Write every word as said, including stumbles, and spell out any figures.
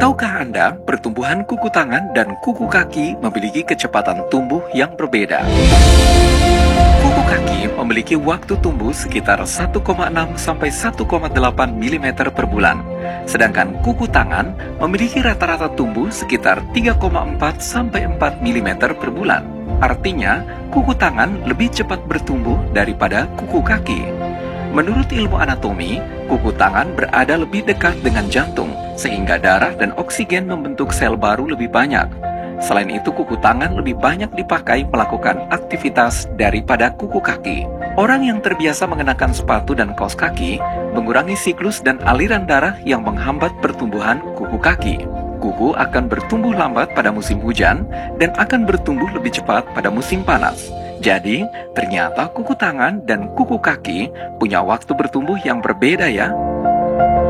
Tahukah Anda, pertumbuhan kuku tangan dan kuku kaki memiliki kecepatan tumbuh yang berbeda? Kuku kaki memiliki waktu tumbuh sekitar satu koma enam sampai satu koma delapan milimeter per bulan, sedangkan kuku tangan memiliki rata-rata tumbuh sekitar tiga koma empat sampai empat milimeter per bulan. Artinya, kuku tangan lebih cepat bertumbuh daripada kuku kaki. Menurut ilmu anatomi, kuku tangan berada lebih dekat dengan jantung, sehingga darah dan oksigen membentuk sel baru lebih banyak. Selain itu, kuku tangan lebih banyak dipakai melakukan aktivitas daripada kuku kaki. Orang yang terbiasa mengenakan sepatu dan kaos kaki mengurangi siklus dan aliran darah yang menghambat pertumbuhan kuku kaki. Kuku akan bertumbuh lambat pada musim hujan dan akan bertumbuh lebih cepat pada musim panas. Jadi, ternyata kuku tangan dan kuku kaki punya waktu bertumbuh yang berbeda ya.